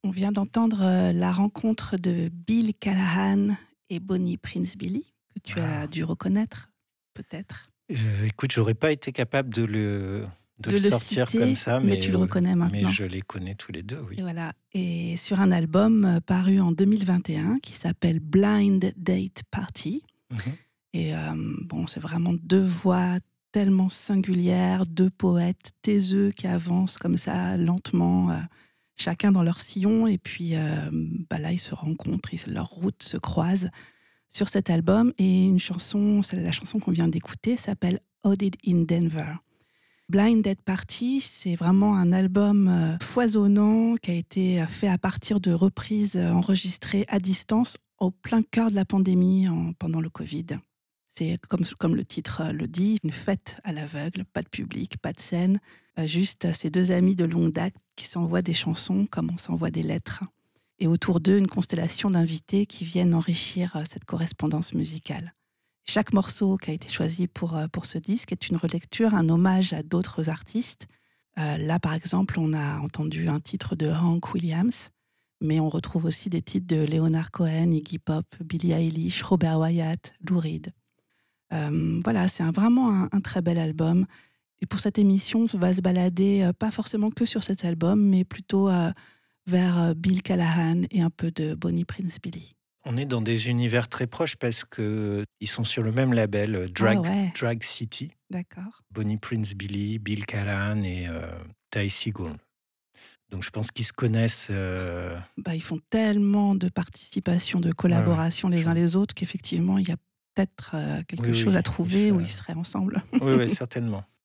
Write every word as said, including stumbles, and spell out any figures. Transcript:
On vient d'entendre euh, la rencontre de Bill Callahan et Bonnie Prince Billy, que tu Ah. as dû reconnaître, peut-être. Euh, écoute, j'aurais pas été capable de le, de De le le sortir comme citer, ça, mais mais, tu le euh, reconnais mais maintenant. je les connais tous les deux, oui. Et voilà. Et sur un album euh, paru en deux mille vingt et un qui s'appelle Blind Date Party. Mhm. Et euh, bon, c'est vraiment deux voix tellement singulières, deux poètes taiseux qui avancent comme ça, lentement, euh, chacun dans leur sillon. Et puis euh, bah là, ils se rencontrent, ils, leurs routes se croisent sur cet album. Et une chanson, c'est la chanson qu'on vient d'écouter, s'appelle Audit in Denver. Blind Date Party, c'est vraiment un album euh, foisonnant qui a été fait à partir de reprises enregistrées à distance au plein cœur de la pandémie en, pendant le Covid. C'est comme, comme le titre le dit, une fête à l'aveugle, pas de public, pas de scène, euh, juste ces deux amis de longue date qui s'envoient des chansons comme on s'envoie des lettres. Et autour d'eux, une constellation d'invités qui viennent enrichir euh, cette correspondance musicale. Chaque morceau qui a été choisi pour, pour ce disque est une relecture, un hommage à d'autres artistes. Euh, là, par exemple, on a entendu un titre de Hank Williams, mais on retrouve aussi des titres de Leonard Cohen, Iggy Pop, Billie Eilish, Robert Wyatt, Lou Reed. Euh, voilà, c'est un, vraiment un, un très bel album. Et pour cette émission, on va se balader, euh, pas forcément que sur cet album, mais plutôt euh, vers euh, Bill Callahan et un peu de Bonnie Prince Billy. On est dans des univers très proches parce que ils sont sur le même label, euh, Drag, Ah ouais, Drag City. d'accord. Bonnie Prince Billy, Bill Callahan et euh, Ty Segall. Donc je pense qu'ils se connaissent. euh, Bah, ils font tellement de participation, de Ouais, ouais. collaboration les Je- uns les autres qu'effectivement, il y a peut-être euh, quelque Oui, chose oui, à ils trouver se- où ils seraient ensemble. oui, oui, certainement.